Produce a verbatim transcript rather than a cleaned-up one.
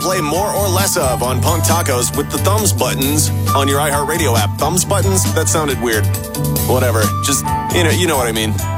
play more or less of on Punk Tacos with the thumbs buttons on your iHeartRadio app. Thumbs buttons? That sounded weird. Whatever. Just, you know, you know what I mean.